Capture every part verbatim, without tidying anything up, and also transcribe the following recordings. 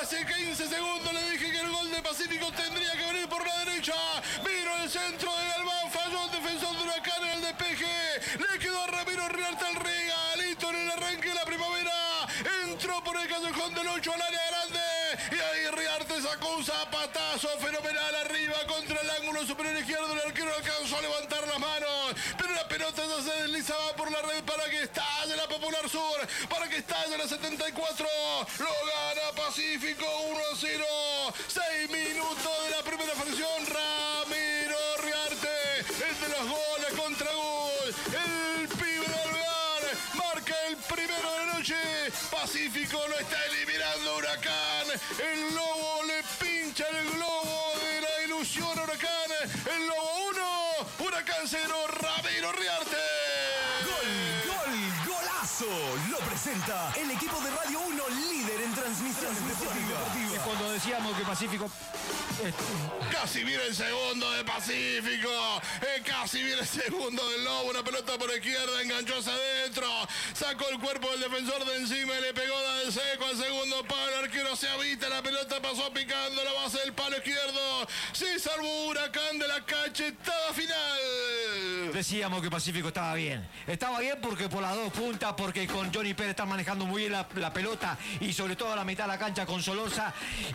Hace quince segundos le dije que el gol de Pacífico tendría que venir por la derecha. Vino el centro de Galván, falló el defensor de Huracán en el despeje. Le quedó a Ramiro Riarte el regalito en el arranque de la primavera. Entró por el callejón del ocho al área grande. Y ahí Riarte sacó un zapatazo fenomenal arriba contra el ángulo superior izquierdo. El arquero alcanzó a levantar las manos, pero la pelota ya se deslizaba por la red para que estalle la Popular Sur, para que estalle la setenta y cuatro. Lo gana Pacífico uno a cero. seis minutos de la primera fracción. Ramiro Riarte, el de los goles contra gol. El pibe de Alvear marca el primero de la noche. Pacífico lo está eliminando Huracán. El Lobo le pincha el globo de la ilusión a Huracán. El Lobo uno, Huracán cero, Ramiro Riarte. Gol, gol, golazo. Lo presenta el equipo de Radio uno, líder en transmisiones deportivas. Y cuando decíamos que Pacífico... Casi viene el segundo de Pacífico. Eh, casi viene el segundo del Lobo. Una pelota por izquierda, enganchó hacia adentro. Sacó el cuerpo del defensor de encima y le pegó del seco al segundo palo. El arquero se habita, la pelota pasó picando la base del palo izquierdo. Se salvó Huracán de la cachetada final. Decíamos que Pacífico estaba bien. Estaba bien porque por las dos puntas, porque con Johnny Pérez están manejando muy bien la, la pelota y sobre todo a la mitad de la cancha con Solorza.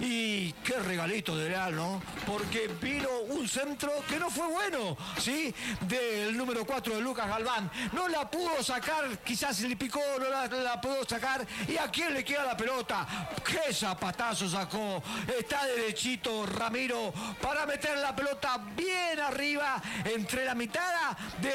Y qué regalito de Leal, ¿no? Porque vino un centro que no fue bueno, ¿sí? Del número cuatro de Lucas Galván. No la pudo sacar, quizás le picó, no la, la pudo sacar. ¿Y a quién le queda la pelota? ¡Qué zapatazo sacó! Está derechito Ramiro para meter la pelota bien arriba entre la mitad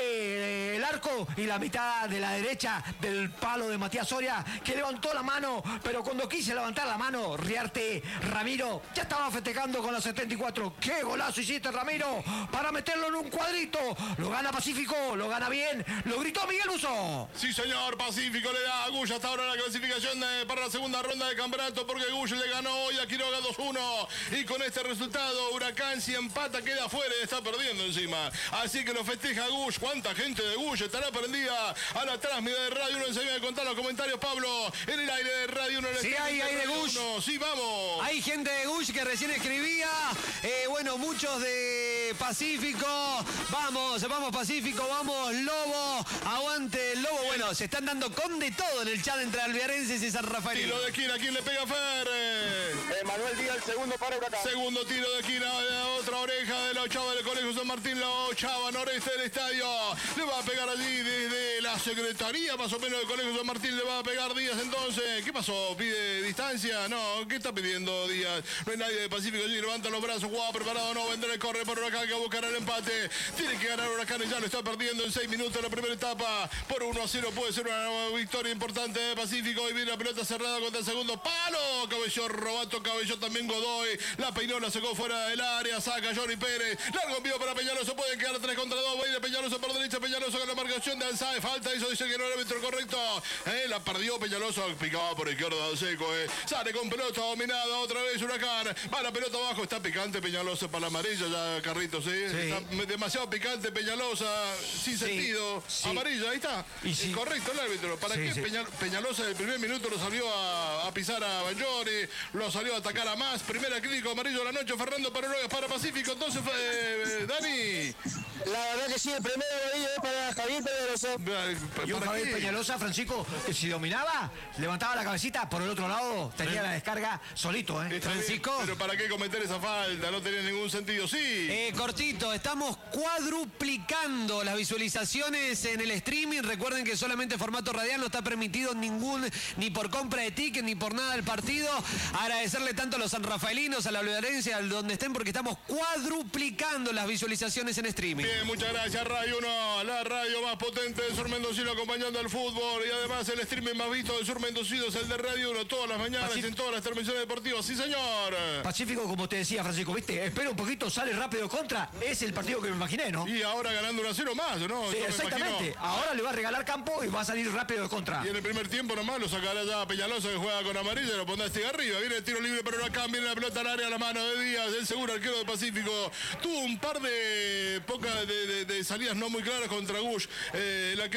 del arco y la mitad de la derecha del palo de Matías Soria, que levantó la mano, pero cuando quise levantar la mano, Riarte, Ramiro, ya estaba festejando con la setenta y cuatro. ¡Qué golazo hiciste, Ramiro! Para meterlo en un cuadrito. Lo gana Pacífico, lo gana bien. Lo gritó Miguel Uso. Sí, señor, Pacífico le da a Gull hasta ahora la clasificación de, para la segunda ronda de campeonato, porque Gull le ganó hoy a Quiroga dos uno. Y con este resultado, Huracán si empata queda afuera y está perdiendo encima. Así que lo festeja Gull. ¿Cuánta gente de Gull estará prendida a la transmisión de Radio uno? Enseguida de contar los comentarios, Pablo, en el aire de Radio uno. Sí, hay, hay de Gull. Sí, vamos. Hay gente de Gull que recién escribía. Eh, bueno, muchos de Pacífico. Vamos, vamos Pacífico, vamos Lobo. Aguante el Lobo. Bueno, se están dando con de todo en el chat entre alvearenses y San Rafael. Tiro de esquina, ¿quién le pega Fer? Eh, Manuel Díaz, el segundo para Huracán. Segundo tiro de esquina, de la otra oreja de la ochava del Colegio San Martín, la ochava noreste del estadio. Le va a pegar allí desde la secretaría, más o menos, del Colegio San Martín. Le va a pegar Díaz entonces. ¿Qué pasó? ¿Pide distancia? No, ¿qué está pidiendo Díaz? No hay nadie de Pacífico allí. Levanta los brazos, jugada preparado, no vendrá el corre por Huracán que buscará el empate. Tiene que ganar Huracán y ya lo está perdiendo en seis minutos la primera etapa. Por uno a cero puede ser una victoria importante de Pacífico. Y viene la pelota cerrada contra el segundo palo. Cabelló Robato, cabelló también Godoy. La peinó, la sacó fuera del área. Saca Johnny Pérez. Largo envío para Peñaloso. Pueden quedar tres contra dos. Va a ir Peñaloso por derecha. Peñaloso con la marcación de Alzae. Falta, eso dice que no era el árbitro correcto. Eh, la perdió Peñaloso. Picaba por izquierda al seco. Eh. Sale con pelota dominada otra vez Huracán. Va la pelota abajo. Está picante Peñalosa para la amarilla ya, Carritos. ¿sí? Sí. Está demasiado picante Peñalosa. Sin Sí, sentido. sí. Amarilla, ahí está. Y sí. Correcto el árbitro. ¿Para Sí, qué sí. Peña- Peñalosa en el primer minuto lo salió a, a pisar a Banjori? Lo salió a atacar a más. Primera crítico amarillo de la noche. Fernando Paranoia para Pacífico. Entonces, eh, Dani. La verdad que sí, el primero amarillo es para Javier Pedroso. Y un ¿Para Javier qué? Peñalosa, Francisco, que si dominaba, levantaba la cabecita, por el otro lado tenía la descarga solito, ¿eh? Está bien, Francisco. Pero ¿para qué cometer esa falta? No tenía ningún sentido. Sí. Eh, cortito, estamos cuadruplicando las visualizaciones en el streaming. Recuerden que solamente formato radial, no está permitido ningún, ni por compra de ticket, ni por nada del partido. Agradecerle tanto a los sanrafaelinos, a la Alvearencia, al donde estén, porque estamos cuadruplicando las visualizaciones en streaming. Bien, muchas gracias, Radio uno, la radio más potente del sur mendocino acompañando al fútbol y además el streaming más visto del sur mendocino es el de Radio uno todas las mañanas Pacífico. en todas las transmisiones deportivas. Sí, señor. Pacífico, como te decía, Francisco, ¿viste? Espera un poquito, sale rápido contra. Es el partido que me imaginé, ¿no? Y ahora ganando uno a cero más, ¿no? Sí, Yo me exactamente. imagino. Ahora le va a regalar campo y va a salir rápido de contra. Y en el primer tiempo nomás lo sacará ya a Peñalosa que juega con amarilla y lo pondrá este arriba. Viene el tiro libre para Huracán, viene la pelota al área a la mano de Díaz, el seguro arquero de Pacífico. Tuvo un par de pocas de, de, de salidas no muy claras contra Gush. Eh, el arquero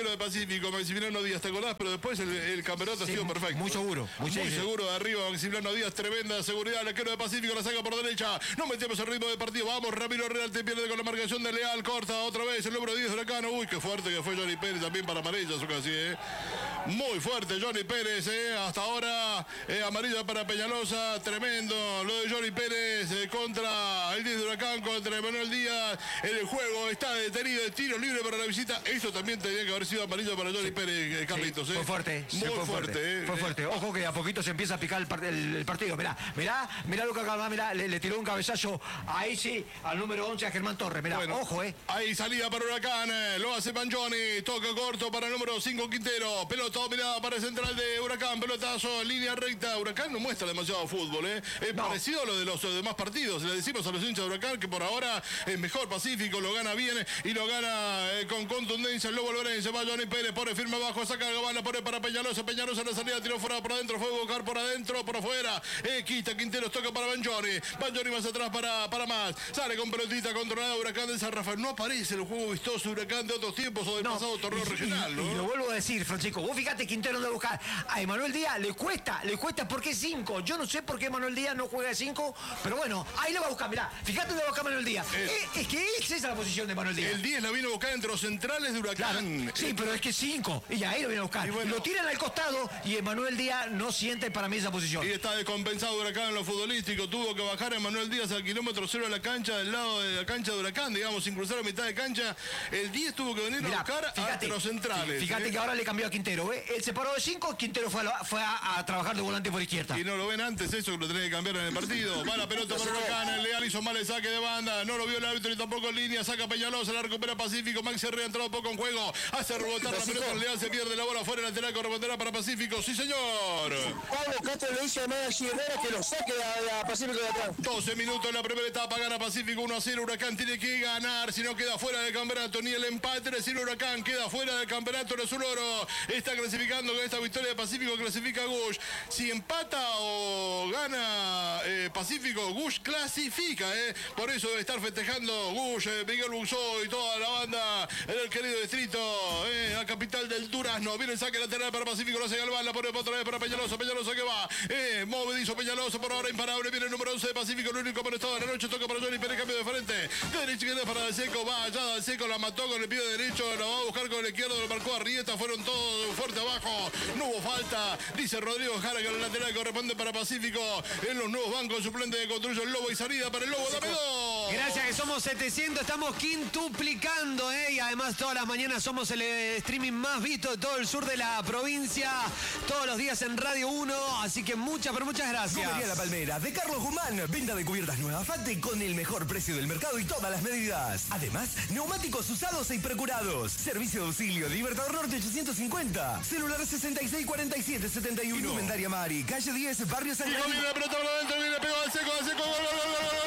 arquero de Pacífico, Maximiliano Díaz, ¿te acordás? Pero después el, el campeonato Sí, ha sido perfecto. muy seguro, muy Muy, seguro. seguro de arriba, Maximiliano Díaz, tremenda seguridad. El arquero de Pacífico la saca por derecha. No metemos el ritmo de partido. Vamos, Ramiro Real te pierde con la marcación de Leal. Corta otra vez el número diez de Huracán. Uy, qué fuerte que fue Johnny Pérez también para amarilla, eso casi, ¿eh? Muy fuerte Johnny Pérez, ¿eh? Hasta ahora eh, amarilla para Peñalosa. Tremendo lo de Johnny Pérez eh, contra el diez de Huracán, contra Emanuel Díaz. El juego está detenido, de tiro libre para la visita. Esto también tendría que haber sido amarilla para Johnny Pérez, eh, Carlitos. Sí, ¿eh? fue fuerte, sí, muy fue fuerte. fuerte, eh. fue fuerte. Ojo que a poquito se empieza a picar el, part el, el partido. Mirá, mirá, mirá Lucas Calma, mirá, le, le tiró un cabezazo ahí sí al número once a Germán Torres. Mirá, Bueno, ojo, eh. Ahí salida para Huracán, eh, lo hace Panjoni, toca corto para el número cinco Quintero, pelota mirada para el central de Huracán, pelotazo, línea recta. Huracán no muestra demasiado fútbol, ¿eh? Es No. parecido a lo de los demás partidos. Le decimos a los hinchas de Huracán que por ahora es mejor Pacífico, lo gana bien y lo gana eh, con contundencia. El Lobo Lorenzo, va Johnny Pérez, pone firme abajo, saca Gabana, pone para Peñalosa, Peñalosa en la salida, tiró fuera por adentro, fue a buscar por adentro, por afuera, eh, quita Quinteros, toca para Banjoni, Banjoni más atrás para, para más, sale con pelotita controlada Huracán de San Rafael. No aparece el juego vistoso Huracán de otros tiempos o del No, pasado torneo y- regional, y, ¿no? y lo vuelvo a decir, Francisco, vos fíjate Quintero de buscar a Emanuel Díaz, le cuesta, le cuesta porque es cinco. Yo no sé por qué Emanuel Díaz no juega de cinco, pero bueno, ahí lo va a buscar, mirá, fíjate dónde va a buscar Emanuel Díaz. Es- Es, es que es esa la posición de Emanuel Díaz. El diez la vino a buscar entre los centrales de Claro, Huracán. sí, pero es que cinco, y ahí lo viene a buscar. Y bueno. Lo tiran al costado y Emanuel Díaz no siente para mí esa posición. Y está descompensado Huracán en lo futbolístico. Tuvo que bajar a Emanuel Díaz al kilómetro cero de la cancha, del lado de la cancha de Huracán, digamos, sin cruzar a mitad de cancha. El diez tuvo que venir Mirá, a buscar fíjate, a los centrales. Fíjate ¿eh? que ahora le cambió a Quintero, ¿eh? Él se paró de cinco, Quintero fue, a, la- fue a, a trabajar de volante por izquierda. Y no lo ven antes eso, que lo tenés que cambiar en el partido. Va la pelota para Huracán, el Leal hizo mal el saque de banda, no lo vio el árbitro y tampoco en línea, saca Peñalosa, la recupera Pacífico, Maxi Herrera ha entrado poco en juego, hace rebotar la pelota, el Leal se pierde la bola fuera, lateral corresponderá para Pacífico, sí señor. Pablo Castro le dice a Maxi Herrera que lo saque a, a Pacífico de atrás. doce minutos en la primera etapa, gana Pacífico uno a cero, Huracán tiene que ganar, si no queda fuera del campeonato, ni el empate, es decir, Huracán queda fuera del campeonato, no es un oro, está clasificando con esta victoria de Pacífico, clasifica Gush, si empata o gana eh, Pacífico, Gush clasifica, eh. Por eso debe estar festejando Gush, eh, Miguel Buxó y toda la banda en el querido distrito, eh, la capital del Durazno, viene el saque lateral para Pacífico, lo hace Galván, la pone otra vez para Peñalosa, Peñalosa que va, eh, movedizo Peñalosa, por ahora imparable, viene el número once de Pacífico, el único amonestado de la noche, toca para Johnny Pérez, cambio de frente, de derecha izquierda para Dalseco, va allá Dalseco, la mató con el pie derecho, la va a buscar con el izquierdo, lo marcó Arrieta, fueron todos fuerte abajo, no hubo falta, dice Rodrigo Jara que el lateral corresponde para Pacífico, en los nuevos bancos suplentes de Construyo el Lobo y salida para el Lobo, dame dos. Gracias que somos setecientos, estamos quintuplicando, ¿eh? Y además todas las mañanas somos el eh, streaming más visto de todo el sur de la provincia, todos los días en Radio uno, así que muchas, pero muchas gracias. Comería La Palmera de Carlos Guzmán. Venta de cubiertas nuevas Fate con el mejor precio del mercado y todas las medidas. Además, neumáticos usados y precurados. Servicio de auxilio Libertador Norte ochocientos cincuenta. Celular sesenta y seis cuarenta y siete setenta y uno. Indumentaria Mari, calle diez, Barrio San Y Carlos. viene la pelota por adentro, viene pegado al seco, al seco, gol, gol, gol, gol, gol.